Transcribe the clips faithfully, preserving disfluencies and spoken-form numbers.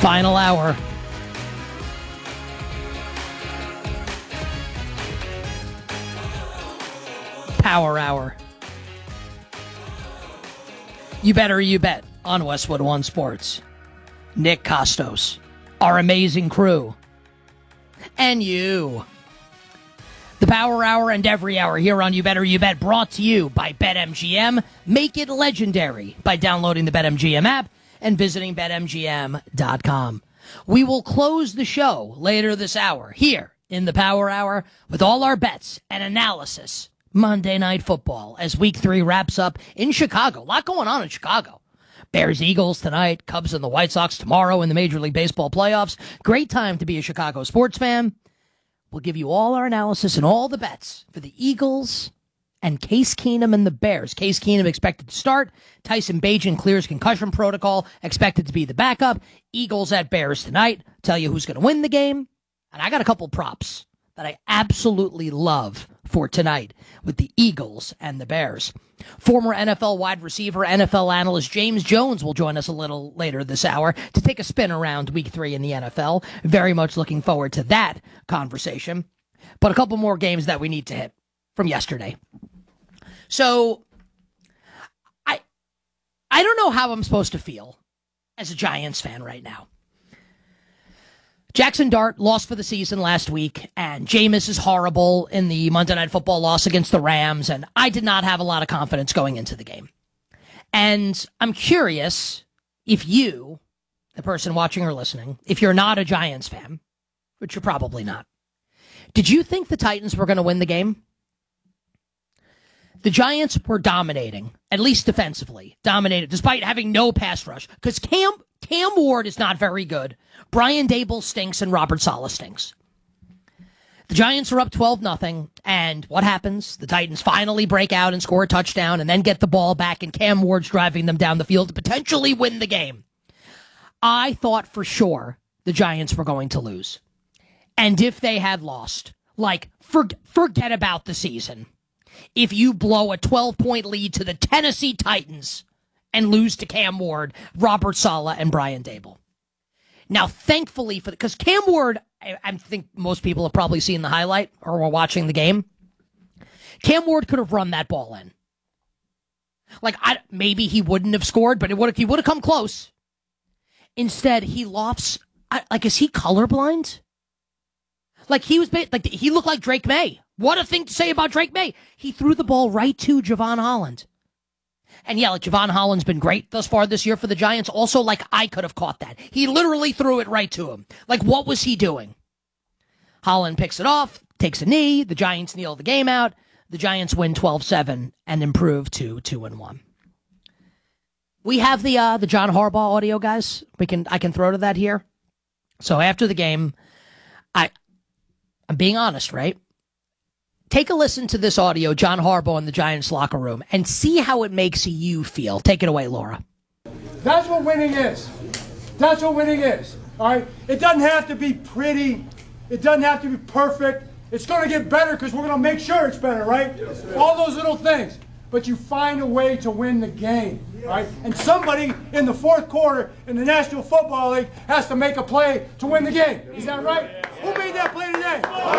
Final hour. Power hour. You better you bet on Westwood One Sports. Nick Costos, our amazing crew, and you. The Power Hour and every hour here on You Better You Bet, brought to you by BetMGM. Make it legendary by downloading the BetMGM app and visiting Bet M G M dot com. We will close the show later this hour here in the Power Hour with all our bets and analysis. Monday Night Football as Week three wraps up in Chicago. A lot going on in Chicago. Bears-Eagles tonight, Cubs and the White Sox tomorrow in the Major League Baseball playoffs. Great time to be a Chicago sports fan. We'll give you all our analysis and all the bets for the Eagles and Case Keenum and the Bears. Case Keenum expected to start. Tyson Bagent clears concussion protocol, expected to be the backup. Eagles at Bears tonight. Tell you who's going to win the game. And I got a couple props that I absolutely love for tonight with the Eagles and the Bears. Former N F L wide receiver, N F L analyst James Jones will join us a little later this hour to take a spin around Week three in the N F L. Very much looking forward to that conversation. But a couple more games that we need to hit from yesterday. So, I, I don't know how I'm supposed to feel as a Giants fan right now. Jackson Dart lost for the season last week, and Jameis is horrible in the Monday Night Football loss against the Rams, and I did not have a lot of confidence going into the game. And I'm curious if you, the person watching or listening, if you're not a Giants fan, which you're probably not, did you think the Titans were going to win the game? The Giants were dominating, at least defensively, dominated, despite having no pass rush, because Cam... Cam Ward is not very good. Brian Dable stinks and Robert Saleh stinks. The Giants are up twelve nothing, and what happens? The Titans finally break out and score a touchdown and then get the ball back, and Cam Ward's driving them down the field to potentially win the game. I thought for sure the Giants were going to lose. And if they had lost, like, for, forget about the season. If you blow a twelve-point lead to the Tennessee Titans and lose to Cam Ward, Robert Saleh, and Brian Dable. Now, thankfully, for because Cam Ward, I, I think most people have probably seen the highlight or were watching the game. Cam Ward could have run that ball in. Like, I, maybe he wouldn't have scored, but it would he would have come close. Instead, he lofts. I, like, is he colorblind? Like, he was like he looked like Drake May. What a thing to say about Drake May. He threw the ball right to Javon Holland. And yeah, like Javon Holland's been great thus far this year for the Giants. Also, like, I could have caught that. He literally threw it right to him. Like, what was he doing? Holland picks it off, takes a knee. The Giants kneel the game out. The Giants win twelve seven and improve to two and one. We have the uh, the John Harbaugh audio, guys. We can I can throw to that here. So after the game, I I'm being honest, right? Take a listen to this audio, John Harbaugh in the Giants locker room, and see how it makes you feel. Take it away, Laura. That's what winning is. That's what winning is. All right? It doesn't have to be pretty. It doesn't have to be perfect. It's going to get better because we're going to make sure it's better, right? Yes, all those little things. But you find a way to win the game, yes. Right? And somebody in the fourth quarter in the National Football League has to make a play to win the game. Is that right? Yes. Who made that play today?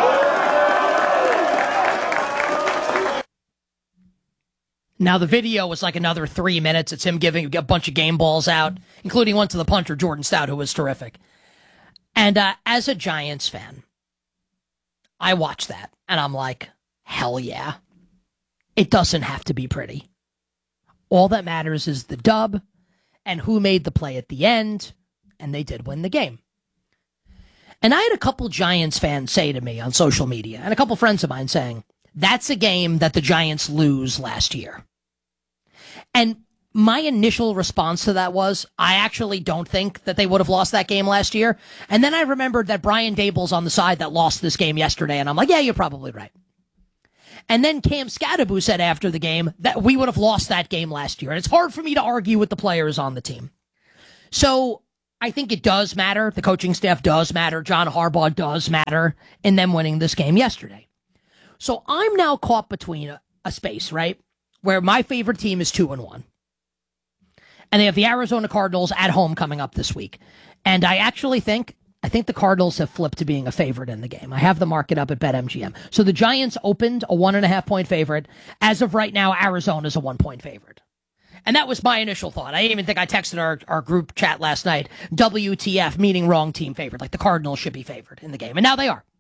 Now, the video was like another three minutes. It's him giving a bunch of game balls out, including one to the punter, Jordan Stout, who was terrific. And uh, as a Giants fan, I watch that, and I'm like, hell yeah. It doesn't have to be pretty. All that matters is the dub and who made the play at the end, and they did win the game. And I had a couple Giants fans say to me on social media, and a couple friends of mine saying, that's a game that the Giants lose last year. And my initial response to that was, I actually don't think that they would have lost that game last year. And then I remembered that Brian Dable's on the side that lost this game yesterday, and I'm like, yeah, you're probably right. And then Cam Scadaboo said after the game that we would have lost that game last year. And it's hard for me to argue with the players on the team. So I think it does matter. The coaching staff does matter. John Harbaugh does matter in them winning this game yesterday. So I'm now caught between a, a space, right, where my favorite team is two and one. And they have the Arizona Cardinals at home coming up this week. And I actually think, I think the Cardinals have flipped to being a favorite in the game. I have the market up at BetMGM. So the Giants opened a one and a half point favorite. As of right now, Arizona's a one point favorite. And that was my initial thought. I didn't even think I texted our, our group chat last night. W T F, meaning wrong team favored. Like the Cardinals should be favored in the game. And now they are.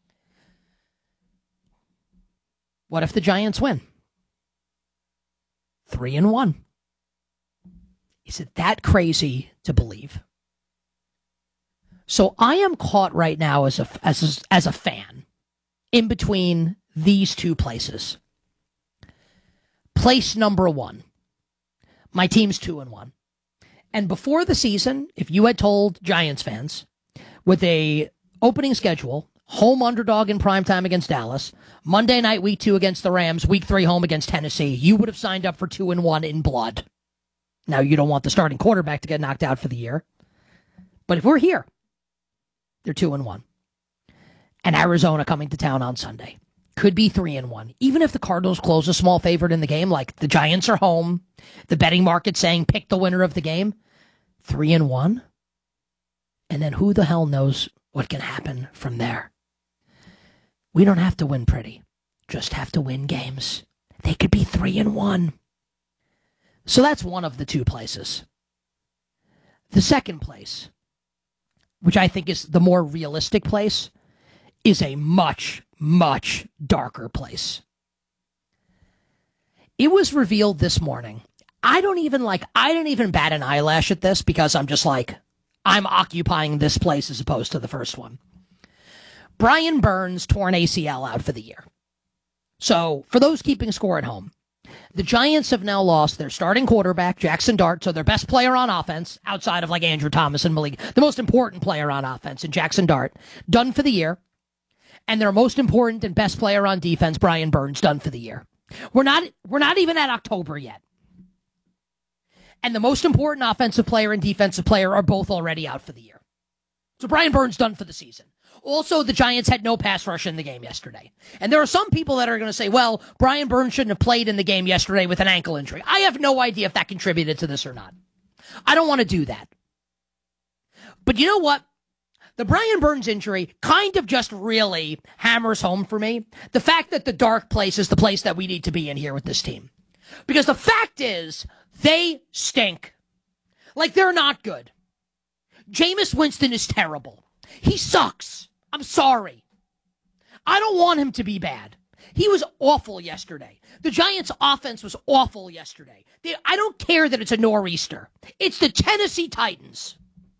What if the Giants win? Three and one. Is it that crazy to believe? So I am caught right now as a, as a, as a fan in between these two places. Place number one. My team's two and one. And before the season, if you had told Giants fans with a opening schedule, home underdog in primetime against Dallas, Monday night, week two against the Rams, week three home against Tennessee, you would have signed up for two and one in blood. Now, you don't want the starting quarterback to get knocked out for the year. But if we're here, they're two and one. And Arizona coming to town on Sunday. Could be three and one. Even if the Cardinals close a small favorite in the game, like the Giants are home, the betting market saying pick the winner of the game, three and one. And then who the hell knows what can happen from there? We don't have to win pretty. Just have to win games. They could be three and one. So that's one of the two places. The second place, which I think is the more realistic place, is a much, much darker place. It was revealed this morning. I don't even like, I didn't even bat an eyelash at this because I'm just like, I'm occupying this place as opposed to the first one. Brian Burns tore an A C L out for the year. So for those keeping score at home, the Giants have now lost their starting quarterback, Jackson Dart, so their best player on offense, outside of like Andrew Thomas and Malik, the most important player on offense, and Jackson Dart, done for the year. And their most important and best player on defense, Brian Burns, done for the year. We're not we're not even at October yet. And the most important offensive player and defensive player are both already out for the year. So Brian Burns done for the season. Also, the Giants had no pass rush in the game yesterday. And there are some people that are going to say, well, Brian Burns shouldn't have played in the game yesterday with an ankle injury. I have no idea if that contributed to this or not. I don't want to do that. But you know what? The Brian Burns injury kind of just really hammers home for me the fact that the dark place is the place that we need to be in here with this team. Because the fact is, they stink. Like, they're not good. Jameis Winston is terrible. He sucks. I'm sorry. I don't want him to be bad. He was awful yesterday. The Giants' offense was awful yesterday. They, I don't care that it's a nor'easter. It's the Tennessee Titans.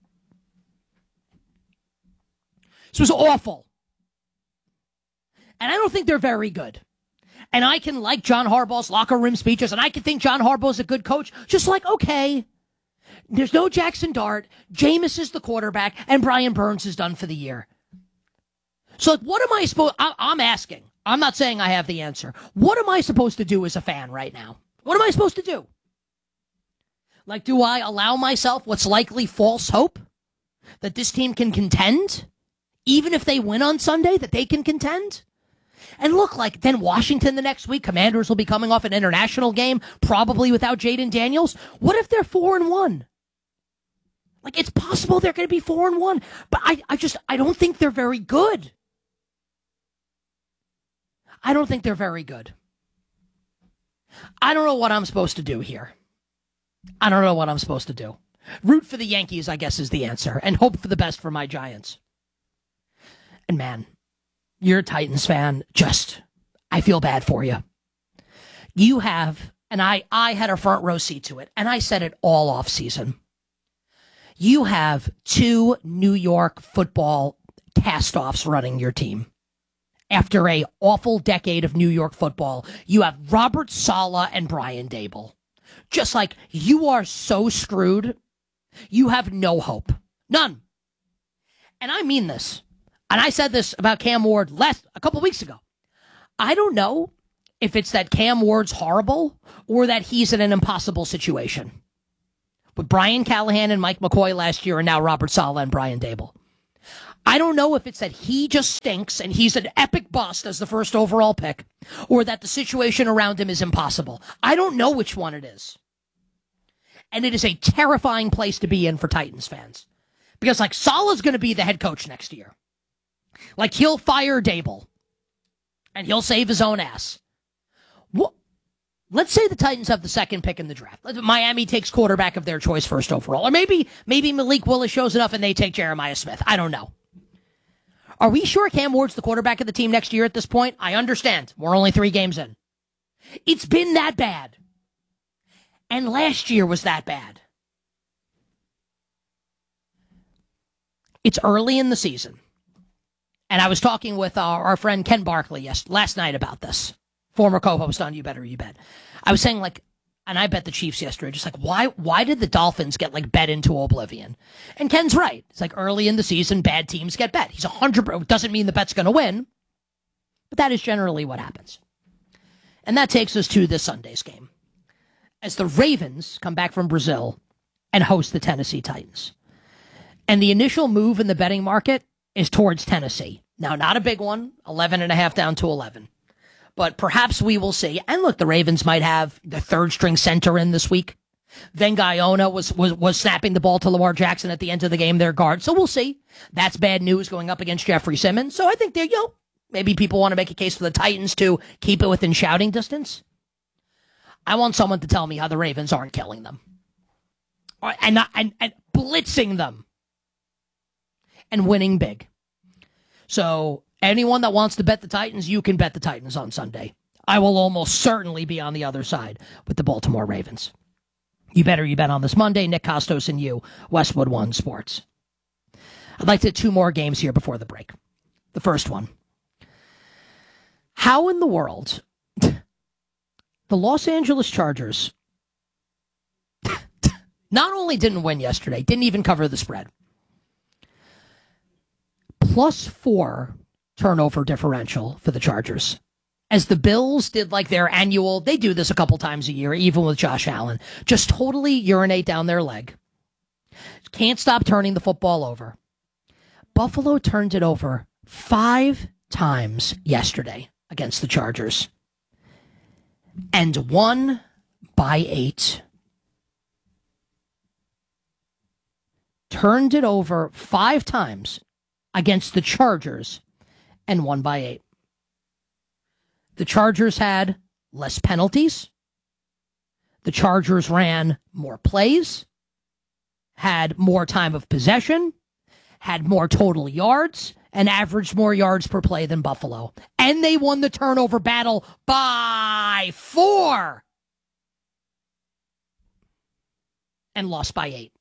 This was awful. And I don't think they're very good. And I can like John Harbaugh's locker room speeches, and I can think John Harbaugh's a good coach. Just like, okay, there's no Jackson Dart, Jameis is the quarterback, and Brian Burns is done for the year. So what am I supposed, I'm asking. I'm not saying I have the answer. What am I supposed to do as a fan right now? What am I supposed to do? Like, do I allow myself what's likely false hope that this team can contend? Even if they win on Sunday, that they can contend? And look, like, then Washington the next week, Commanders will be coming off an international game, probably without Jaden Daniels. What if they're four and one? Like, it's possible they're going to be four and one, but I, I just, I don't think they're very good. I don't think they're very good. I don't know what I'm supposed to do here. I don't know what I'm supposed to do. Root for the Yankees, I guess, is the answer, and hope for the best for my Giants. And man, you're a Titans fan. Just, I feel bad for you. You have, and I, I had a front row seat to it, and I said it all off season. You have two New York football cast-offs running your team. After a awful decade of New York football, you have Robert Saleh and Brian Daboll. Just like, you are so screwed. You have no hope. None. And I mean this. And I said this about Cam Ward last a couple weeks ago. I don't know if it's that Cam Ward's horrible or that he's in an impossible situation. With Brian Callahan and Mike McCoy last year, and now Robert Saleh and Brian Daboll. I don't know if it's that he just stinks and he's an epic bust as the first overall pick, or that the situation around him is impossible. I don't know which one it is. And it is a terrifying place to be in for Titans fans. Because, like, Saleh's going to be the head coach next year. Like, he'll fire Dable. And he'll save his own ass. What? Let's say the Titans have the second pick in the draft. Miami takes quarterback of their choice first overall. Or maybe maybe Malik Willis shows enough and they take Jeremiah Smith. I don't know. Are we sure Cam Ward's the quarterback of the team next year at this point? I understand. We're only three games in. It's been that bad. And last year was that bad. It's early in the season. And I was talking with our, our friend Ken Barkley yes, last night about this. Former co-host on You Better You Bet. I was saying, like, and I bet the Chiefs yesterday, just like, why why did the Dolphins get, like, bet into oblivion? And Ken's right. It's like early in the season, bad teams get bet. He's one hundred percent. Doesn't mean the bet's going to win, but that is generally what happens. And that takes us to this Sunday's game. As the Ravens come back from Brazil and host the Tennessee Titans. And the initial move in the betting market is towards Tennessee. Now, not a big one, eleven and a half down to eleven. But perhaps we will see. And look, the Ravens might have the third string center in this week. Vengayona was, was, was snapping the ball to Lamar Jackson at the end of the game, their guard. So we'll see. That's bad news going up against Jeffrey Simmons. So I think they're, you know, maybe people want to make a case for the Titans to keep it within shouting distance. I want someone to tell me how the Ravens aren't killing them. And, not, and, and blitzing them. And winning big. So anyone that wants to bet the Titans, you can bet the Titans on Sunday. I will almost certainly be on the other side with the Baltimore Ravens. You better you bet on this Monday. Nick Costos and you, Westwood One Sports. I'd like to hit two more games here before the break. The first one. How in the world the Los Angeles Chargers not only didn't win yesterday, didn't even cover the spread. Plus four turnover differential for the Chargers. As the Bills did like their annual, they do this a couple times a year, even with Josh Allen, just totally urinate down their leg. Can't stop turning the football over. Buffalo turned it over five times yesterday against the Chargers. And won by eight. Turned it over five times against the Chargers and won by eight. The Chargers had less penalties. The Chargers ran more plays, had more time of possession, had more total yards, and averaged more yards per play than Buffalo. And they won the turnover battle by four and lost by eight.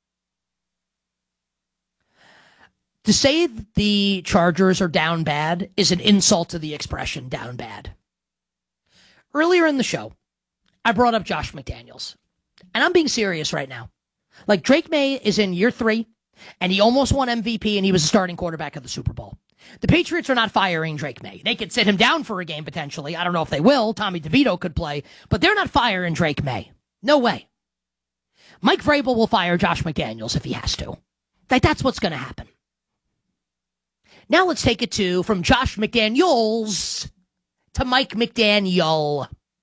To say the Chargers are down bad is an insult to the expression down bad. Earlier in the show, I brought up Josh McDaniels. And I'm being serious right now. Like, Drake May is in year three, and he almost won M V P, and he was the starting quarterback of the Super Bowl. The Patriots are not firing Drake May. They could sit him down for a game, potentially. I don't know if they will. Tommy DeVito could play. But they're not firing Drake May. No way. Mike Vrabel will fire Josh McDaniels if he has to. Like, that's what's going to happen. Now let's take it to from Josh McDaniels to Mike McDaniel.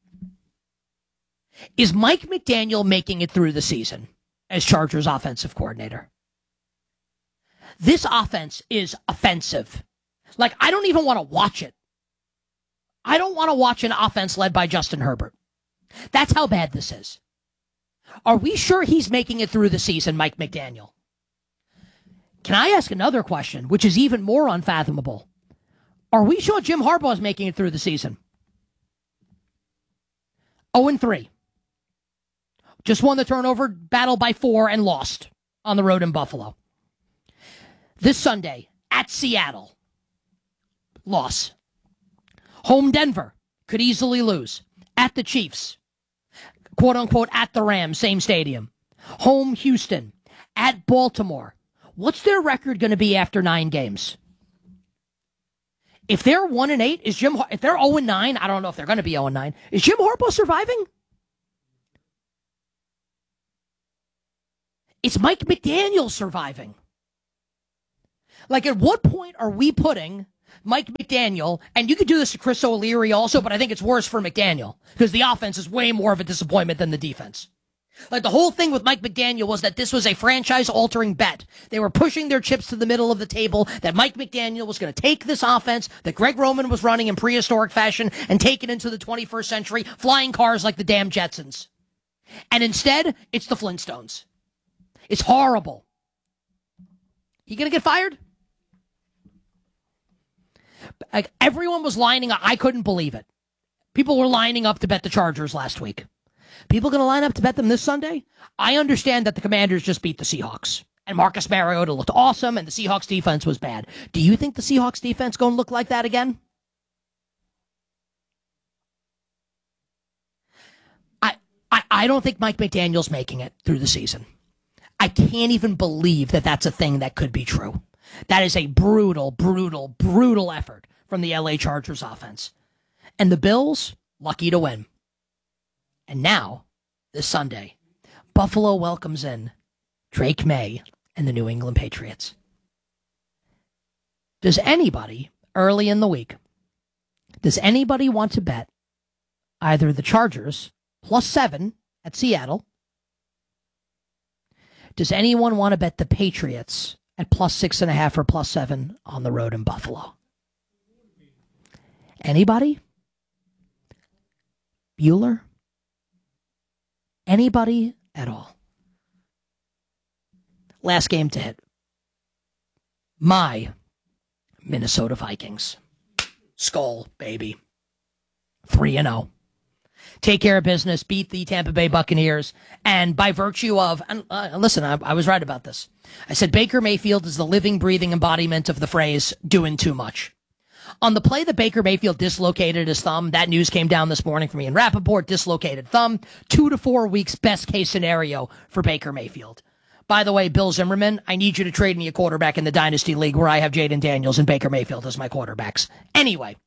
Is Mike McDaniel making it through the season as Chargers offensive coordinator? This offense is offensive. Like, I don't even want to watch it. I don't want to watch an offense led by Justin Herbert. That's how bad this is. Are we sure he's making it through the season, Mike McDaniel? Can I ask another question, which is even more unfathomable? Are we sure Jim Harbaugh is making it through the season? oh and three. Just won the turnover battle by four and lost on the road in Buffalo. This Sunday, at Seattle. Loss. Home Denver. Could easily lose. At the Chiefs. Quote unquote, at the Rams, same stadium. Home Houston. At Baltimore. What's their record going to be after nine games? If they're one and eight, is Jim? If they're zero and nine, I don't know if they're going to be zero and nine. Is Jim Harbaugh surviving? It's Mike McDaniel surviving. Like, at what point are we putting Mike McDaniel? And you could do this to Chris O'Leary also, but I think it's worse for McDaniel because the offense is way more of a disappointment than the defense. Like, the whole thing with Mike McDaniel was that this was a franchise-altering bet. They were pushing their chips to the middle of the table, that Mike McDaniel was going to take this offense that Greg Roman was running in prehistoric fashion and take it into the twenty-first century, flying cars like the damn Jetsons. And instead, it's the Flintstones. It's horrible. He going to get fired? Like, everyone was lining up. I couldn't believe it. People were lining up to bet the Chargers last week. People going to line up to bet them this Sunday? I understand that the Commanders just beat the Seahawks. And Marcus Mariota looked awesome, and the Seahawks defense was bad. Do you think the Seahawks defense going to look like that again? I, I, I don't think Mike McDaniel's making it through the season. I can't even believe that that's a thing that could be true. That is a brutal, brutal, brutal effort from the L A Chargers offense. And the Bills, lucky to win. And now, this Sunday, Buffalo welcomes in Drake May and the New England Patriots. Does anybody, early in the week, does anybody want to bet either the Chargers plus seven at Seattle? Does anyone want to bet the Patriots at plus six and a half or plus seven on the road in Buffalo? Anybody? Bueller? Anybody at all? Last game to hit. My Minnesota Vikings. Skull, baby. three and oh. Take care of business, beat the Tampa Bay Buccaneers, and by virtue of, and uh, listen, I, I was right about this. I said Baker Mayfield is the living, breathing embodiment of the phrase, doing too much. On the play that Baker Mayfield dislocated his thumb, that news came down this morning from Ian Rappaport, dislocated thumb, two to four weeks best case scenario for Baker Mayfield. By the way, Bill Zimmerman, I need you to trade me a quarterback in the Dynasty League where I have Jaden Daniels and Baker Mayfield as my quarterbacks. Anyway,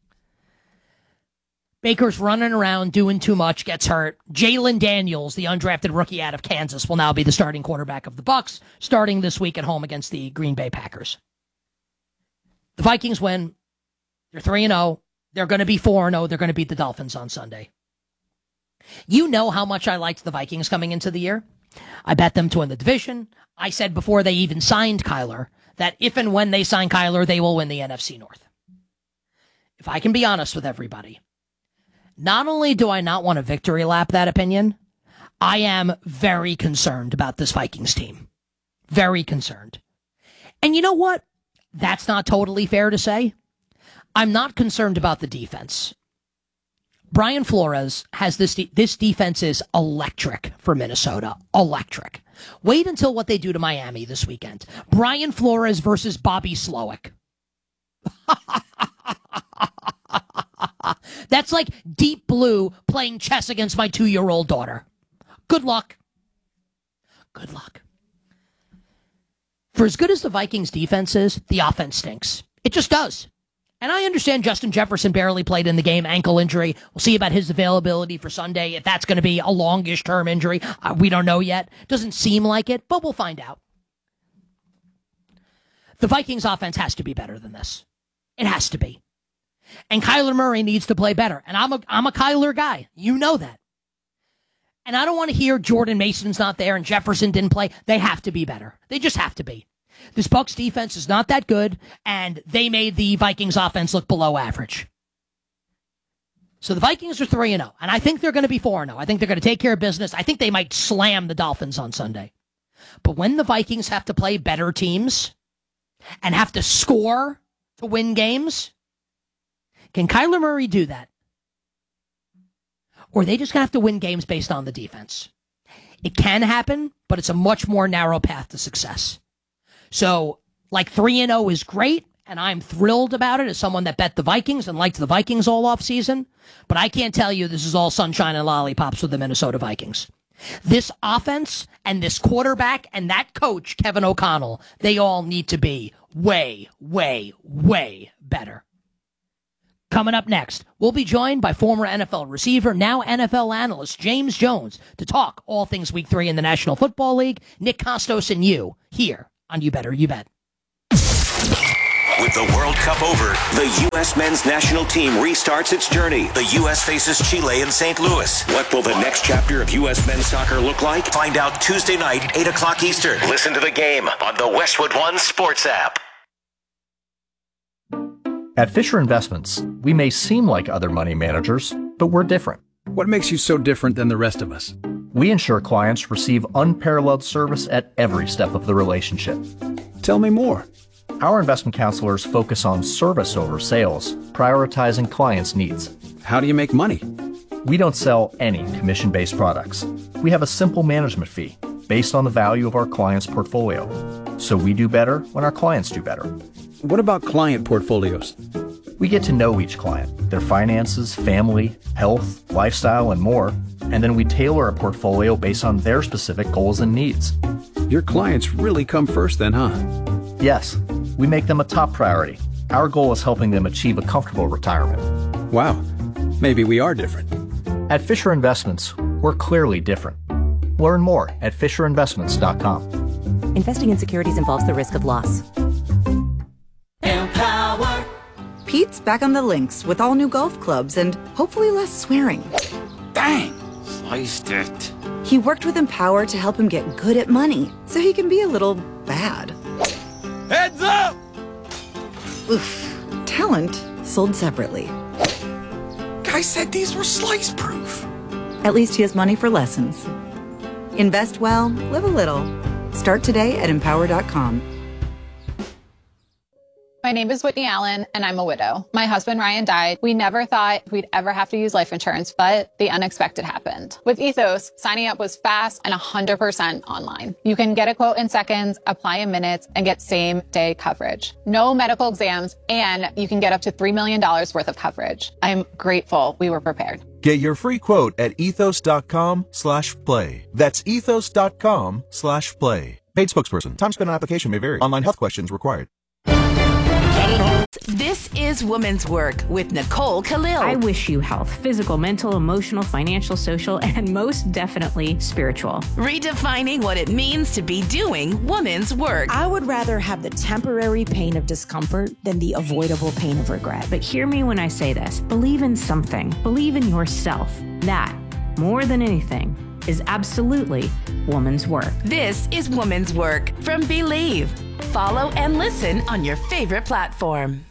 Baker's running around, doing too much, gets hurt. Jalen Daniels, the undrafted rookie out of Kansas, will now be the starting quarterback of the Bucs, starting this week at home against the Green Bay Packers. The Vikings win. They're three and oh. They're going to be four and oh. They're going to beat the Dolphins on Sunday. You know how much I liked the Vikings coming into the year. I bet them to win the division. I said before they even signed Kyler that if and when they sign Kyler, they will win the N F C North. If I can be honest with everybody, not only do I not want to victory lap that opinion, I am very concerned about this Vikings team. Very concerned. And you know what? That's not totally fair to say. I'm not concerned about the defense. Brian Flores has this, de- this defense is electric for Minnesota. Electric. Wait until what they do to Miami this weekend. Brian Flores versus Bobby Slowick. That's like Deep Blue playing chess against my two-year-old daughter. Good luck. Good luck. For as good as the Vikings defense is, the offense stinks. It just does. And I understand Justin Jefferson barely played in the game, ankle injury. We'll see about his availability for Sunday, if that's going to be a longish term injury. Uh, we don't know yet. Doesn't seem like it, but we'll find out. The Vikings offense has to be better than this. It has to be. And Kyler Murray needs to play better. And I'm a, I'm a Kyler guy. You know that. And I don't want to hear Jordan Mason's not there and Jefferson didn't play. They have to be better. They just have to be. This Bucs defense is not that good, and they made the Vikings offense look below average. So the Vikings are three and oh, and I think they're going to be four and oh. I think they're going to take care of business. I think they might slam the Dolphins on Sunday. But when the Vikings have to play better teams and have to score to win games, can Kyler Murray do that? Or are they just going to have to win games based on the defense? It can happen, but it's a much more narrow path to success. So, like, three and oh is great, and I'm thrilled about it as someone that bet the Vikings and liked the Vikings all off season. But I can't tell you this is all sunshine and lollipops with the Minnesota Vikings. This offense and this quarterback and that coach, Kevin O'Connell, they all need to be way, way, way better. Coming up next, we'll be joined by former N F L receiver, now N F L analyst James Jones to talk all things Week three in the National Football League. Nick Kostos and you here on You Better You Bet. With the World Cup over, the U S men's national team restarts its journey. The U S faces Chile in Saint Louis. What will the next chapter of U S men's soccer look like? Find out Tuesday night, eight o'clock Eastern. Listen to the game on the Westwood One Sports app. At Fisher Investments, we may seem like other money managers, but we're different. What makes you so different than the rest of us? We ensure clients receive unparalleled service at every step of the relationship. Tell me more. Our investment counselors focus on service over sales, prioritizing clients' needs. How do you make money? We don't sell any commission-based products. We have a simple management fee based on the value of our client's portfolio. So we do better when our clients do better. What about client portfolios? We get to know each client, their finances, family, health, lifestyle, and more, and then we tailor a portfolio based on their specific goals and needs. Your clients really come first then, huh? Yes, we make them a top priority. Our goal is helping them achieve a comfortable retirement. Wow, maybe we are different. At Fisher Investments, we're clearly different. Learn more at fisher investments dot com. Investing in securities involves the risk of loss. Empower. Pete's back on the links with all new golf clubs and hopefully less swearing. Dang, sliced it. He worked with Empower to help him get good at money so he can be a little bad. Heads up! Oof. Talent sold separately. Guy said these were slice proof. At least he has money for lessons. Invest well, live a little. Start today at empower dot com. My name is Whitney Allen, and I'm a widow. My husband, Ryan, died. We never thought we'd ever have to use life insurance, but the unexpected happened. With Ethos, signing up was fast and one hundred percent online. You can get a quote in seconds, apply in minutes, and get same-day coverage. No medical exams, and you can get up to three million dollars worth of coverage. I'm grateful we were prepared. Get your free quote at ethos.com slash play. That's ethos.com slash play. Paid spokesperson. Time spent on application may vary. Online health questions required. This is Woman's Work with Nicole Khalil. I wish you health, physical, mental, emotional, financial, social, and most definitely spiritual. Redefining what it means to be doing woman's work. I would rather have the temporary pain of discomfort than the avoidable pain of regret. But hear me when I say this. Believe in something. Believe in yourself. That, more than anything, is absolutely woman's work. This is Woman's Work from Believe. Follow and listen on your favorite platform.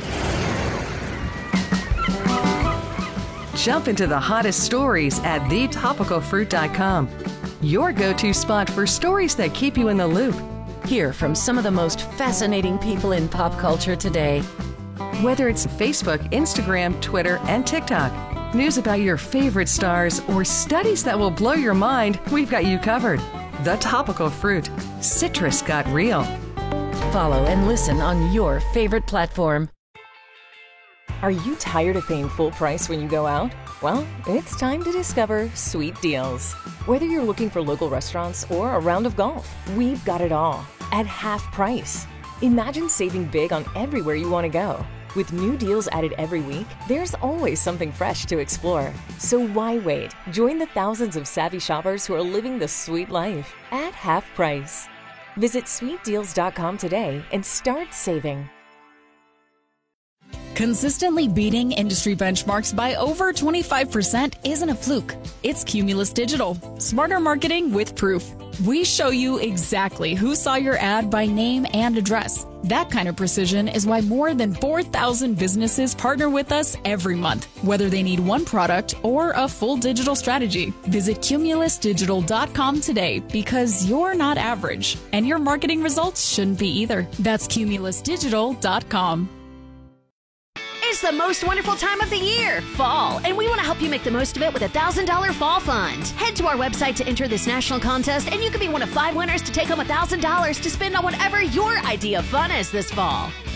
Jump into the hottest stories at the topical fruit dot com. Your go-to spot for stories that keep you in the loop. Hear from some of the most fascinating people in pop culture today. Whether it's Facebook, Instagram, Twitter, and TikTok, news about your favorite stars, or studies that will blow your mind, we've got you covered. The Topical Fruit. Citrus got real. Follow and listen on your favorite platform. Are you tired of paying full price when you go out? Well, it's time to discover Sweet Deals. Whether you're looking for local restaurants or a round of golf, we've got it all at half price. Imagine saving big on everywhere you want to go. With new deals added every week, there's always something fresh to explore. So why wait? Join the thousands of savvy shoppers who are living the sweet life at half price. Visit sweet deals dot com today and start saving. Consistently beating industry benchmarks by over twenty-five percent isn't a fluke. It's Cumulus Digital. Smarter marketing with proof. We show you exactly who saw your ad by name and address. That kind of precision is why more than four thousand businesses partner with us every month, whether they need one product or a full digital strategy. Visit cumulus digital dot com today because you're not average, and your marketing results shouldn't be either. That's cumulus digital dot com. It's the most wonderful time of the year, fall, and we want to help you make the most of it with a one thousand dollars Fall Fund. Head to our website to enter this national contest, and you could be one of five winners to take home one thousand dollars to spend on whatever your idea of fun is this fall.